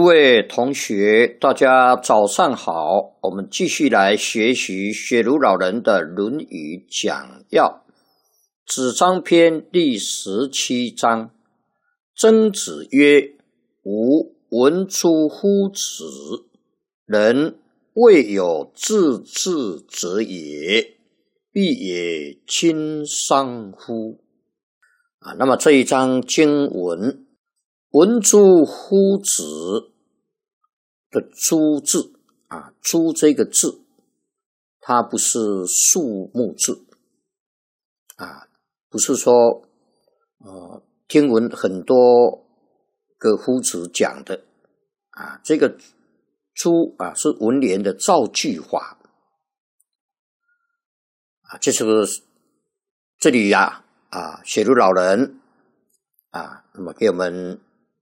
位同学，大家早上好。我们继续来学习雪茹老人的《论语》讲要，子张篇第17章。曾子曰：“吾闻出乎子，人未有自治者也，必也亲商乎？”那么这一章经文，闻诸乎子的诸字诸这个字，它不是数目字不是说听闻很多个夫子讲的这个诸是文言的造句法就是这里雪茹老人那么给我们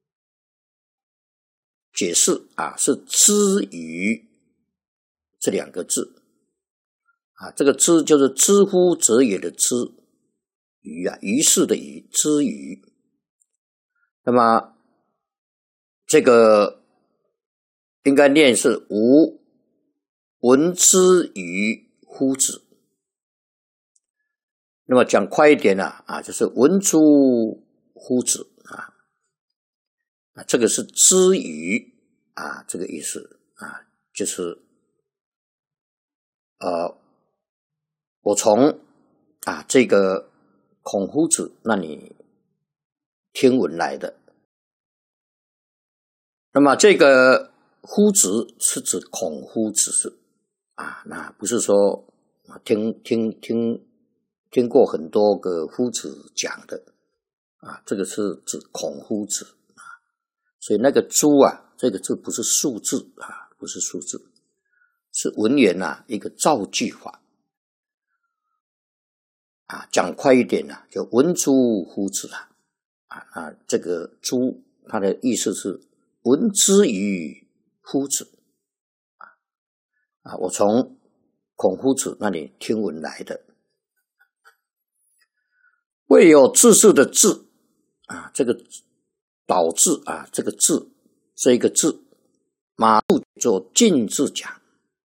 解释是知语这两个字这个知就是知乎者也的知，语于是的语，知语。那么这个应该念是吾闻之于乎子。那么讲快一点就是闻诸乎子这个是知语这个意思就是我从这个孔夫子那里听闻来的。那么这个夫子是指孔夫子那不是说听过很多个夫子讲的这个是指孔夫子所以那个诸这个字不是数字不是数字，是文言一个造句法讲快一点就闻诸乎子这个诸它的意思是闻之于夫子我从孔夫子那里听闻来的。未有自治的治这个导致这个治这一个字，马谡做进字讲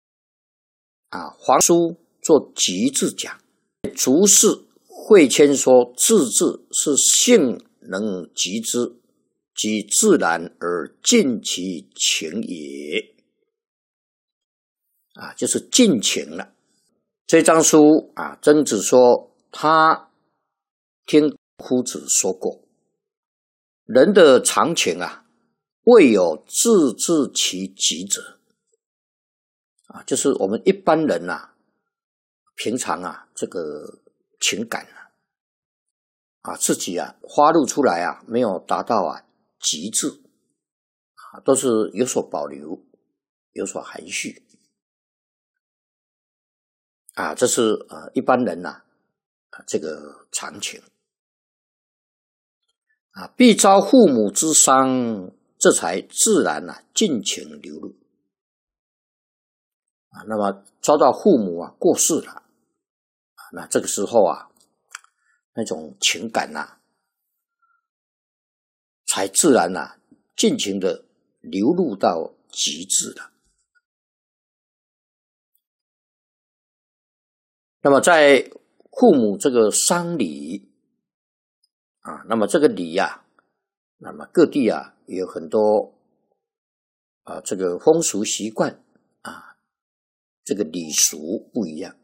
黄书做急字讲，逐士惠谦说自治是性能及之，即自然而尽其情也就是尽情了。这张书曾子说他听夫子说过，人的常情未有自治其极者就是我们一般人平常这个情感自己发露出来没有达到极致都是有所保留，有所含蓄这是一般人这个常情必遭父母之伤，这才自然尽情流露那么遭到父母过世了那这个时候那种情感才自然尽情的流露到极致了。那么在父母这个丧礼那么这个礼那么各地有很多这个风俗习惯这个礼俗不一样